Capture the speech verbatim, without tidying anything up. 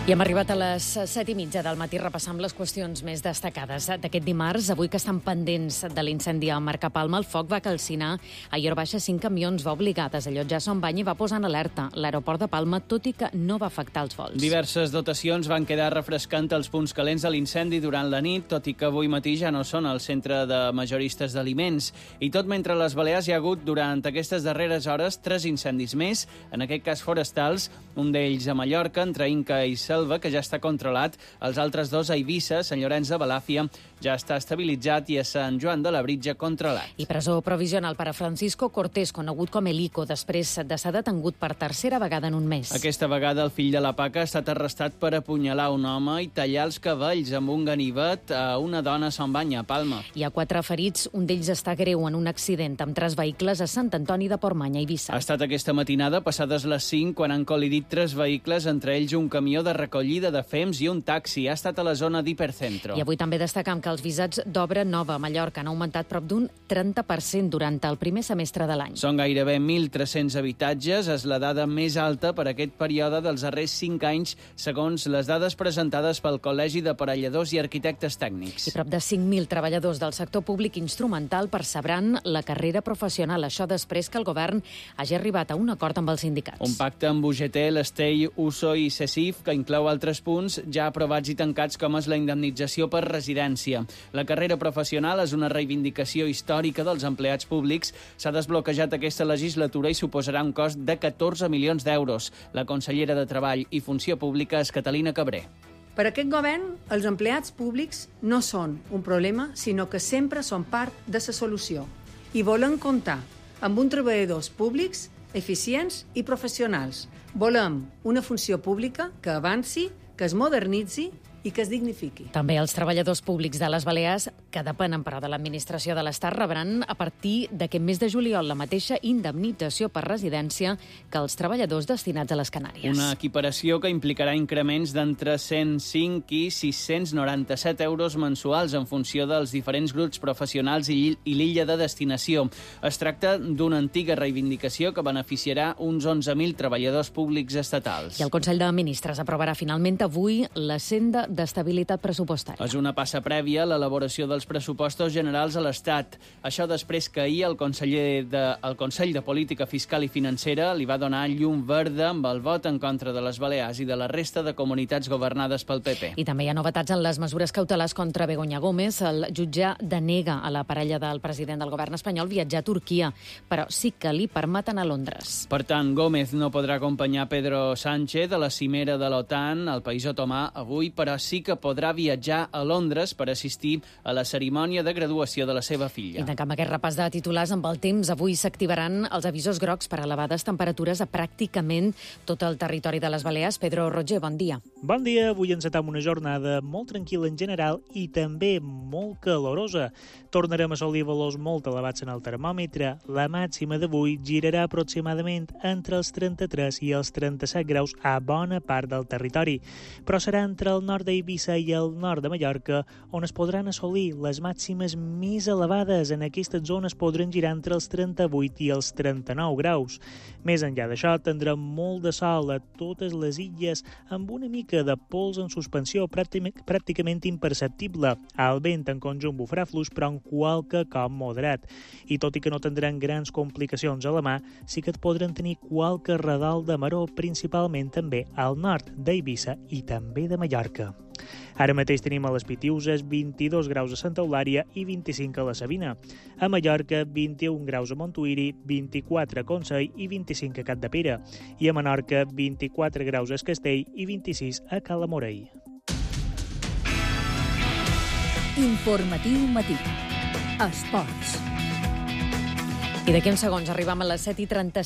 I hem arribat a les set i mitja del matí repassant les qüestions més destacades d'aquest dimarts. Avui que estan pendents de l'incendi a Marcapalma, el foc va calcinar a Ior Baixa cinc camions, va obligar a desallotjar Son Bany i va posar en alerta l'aeroport de Palma, tot i que no va afectar els vols. Diverses dotacions van quedar refrescant els punts calents de l'incendi durant la nit, tot i que avui matí ja no són al centre de majoristes d'aliments. I tot mentre a les Balears hi ha hagut, durant aquestes darreres hores, tres incendis més, en aquest cas forestals, un d'ells a Mallorca, entre Inca i Selva, que ja està controlat. Els altres dos a Eivissa, Sant Llorenç de Balàfia, ja està estabilitzat, i a Sant Joan de Labritja controlat. I presó provisional per a Francisco Cortés, conegut com El Ico, després de ser detengut per tercera vegada en un mes. Aquesta vegada el fill de la Paca ha estat arrestat per apunyalar un home i tallar els cabells amb un ganivet a una dona a Son Bany, a Palma. Hi ha quatre ferits, un d'ells està greu en un accident amb tres vehicles a Sant Antoni de Portmany, a Eivissa. Ha estat aquesta matinada, passades les cinc, quan han col·lidit tres vehicles, entre ells un camió de recollida de fems i un taxi. Ha estat a la zona d'Hipercentro. I avui també destacam que els visats d'obra nova a Mallorca han augmentat prop d'un trenta per cent durant el primer semestre de l'any. Són gairebé mil tres-cents habitatges, és la dada més alta per aquest període dels darrers cinc anys, segons les dades presentades pel Col·legi d'Aparelladors i Arquitectes Tècnics. I prop de cinc mil treballadors del sector públic instrumental percebran la carrera professional. Això després que el govern hagi arribat a un acord amb els sindicats. Un pacte amb U G T, l'Estell, U S O i CECIF, que inclou altres punts ja aprovats i tancats, com és la indemnització per residència. La carrera professional és una reivindicació històrica dels empleats públics. S'ha desbloquejat aquesta legislatura i suposarà un cost de catorze milions d'euros. La consellera de Treball i Funció Pública és Catalina Cabré. Per aquest govern, els empleats públics no són un problema, sinó que sempre són part de la solució. I volem comptar amb uns treballadors públics eficients i professionals. Volem una funció pública que avanci, que es modernitzi i que es dignifiqui. També els treballadors públics de les Balears, que depenen però de l'administració de l'Estat, rebran a partir d'aquest mes de juliol la mateixa indemnització per residència que els treballadors destinats a les Canàries. Una equiparació que implicarà increments d'entre cent cinc i sis-cents noranta-set euros mensuals en funció dels diferents grups professionals i l'illa de destinació. Es tracta d'una antiga reivindicació que beneficiarà uns onze mil treballadors públics estatals. I el Consell de Ministres aprovarà finalment avui la senda d'estabilitat pressupostària. És una passa prèvia a l'elaboració dels pressupostos generals a l'Estat. Això després que ahir el conseller de, el Consell de Política Fiscal i Financera li va donar llum verda amb el vot en contra de les Balears i de la resta de comunitats governades pel P P. I també hi ha novetats en les mesures cautelars contra Begoña Gómez. El jutge denega a la parella del president del govern espanyol viatjar a Turquia, però sí que li permeten a Londres. Per tant, Gómez no podrà acompanyar Pedro Sánchez a la cimera de l'OTAN al país otomà avui, però sí que podrà viatjar a Londres per assistir a la cerimònia de graduació de la seva filla. I tancam aquest repàs de titulars amb el temps. Avui s'activaran els avisos grocs per elevades temperatures a pràcticament tot el territori de les Balears. Pedro Roger, bon dia. Bon dia. Avui encetam una jornada molt tranquil·la en general i també molt calorosa. Tornarem a assolir valors molt elevats en el termòmetre. La màxima d'avui girarà aproximadament entre els trenta-tres i els trenta-set graus a bona part del territori, però serà entre el nord d'Eivissa i el nord de Mallorca on es podran assolir les màximes més elevades. En aquestes zones podran girar entre els trenta-vuit i els trenta-nou graus. Més enllà d'això, tindrem molt de sol a totes les illes amb una mica de pols en suspensió pràcticament imperceptible. El vent en conjunt bufarà fluix, però en qualque cop moderat. I tot i que no tindran grans complicacions a la mà, sí que et podran tenir qualque redol de maror, principalment també al nord d'Eivissa i també de Mallorca. Ara mateix tenim a les Pitiuses vint-i-dos graus a Santa Eulària i vint-i-cinc a la Sabina. A Mallorca, vint-i-un graus a Montuïri, vint-i-quatre a Consell i vint-i-cinc a Capdepera. I a Menorca, vint-i-quatre graus a Es Castell i vint-i-sis a Cala Morell. Informatiu matí. Esports. I d'aquí uns segons arribem a les set i trenta-cinc.